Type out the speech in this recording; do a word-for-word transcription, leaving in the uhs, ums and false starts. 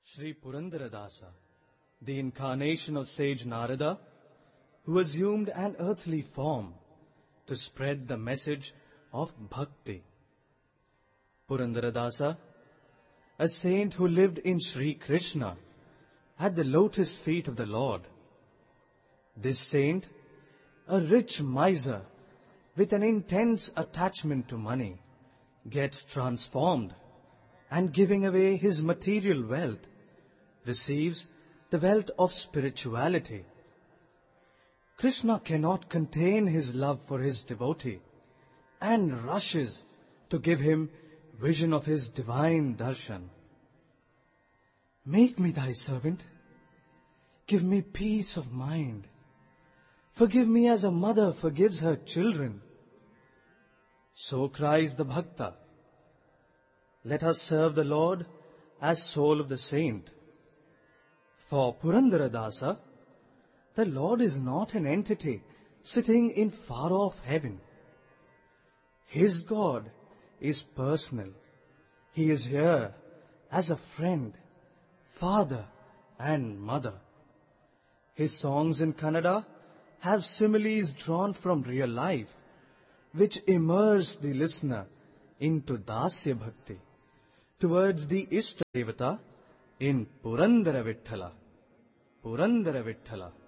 Sri Purandaradasa, the incarnation of sage Narada, who assumed an earthly form to spread the message of bhakti. Purandaradasa, a saint who lived in Sri Krishna, at the lotus feet of the Lord. This saint, a rich miser with an intense attachment to money, gets transformed and, giving away his material wealth, receives the wealth of spirituality. Krishna cannot contain his love for his devotee and rushes to give him vision of his divine darshan. Make me thy servant. Give me peace of mind. Forgive me as a mother forgives her children. So cries the bhakta. Let us serve the Lord as soul of the saint. For Purandaradasa, the Lord is not an entity sitting in far-off heaven. His God is personal. He is here as a friend, father and mother. His songs in Kannada have similes drawn from real life, which immerse the listener into Dasya Bhakti towards the Ishta Devata in Purandara Vitthala. Purandara Vitthala.